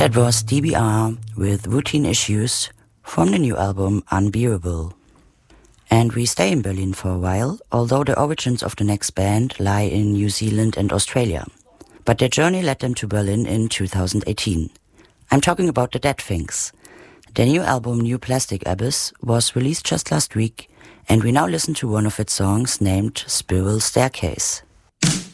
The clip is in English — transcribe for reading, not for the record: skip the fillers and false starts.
That was DBR with Routine Issues from the new album Unbearable. And we stay in Berlin for a while, although the origins of the next band lie in New Zealand and Australia. But their journey led them to Berlin in 2018. I'm talking about the Dead Things. Their new album New Plastic Abyss was released just last week, and we now listen to one of its songs named Spiral Staircase.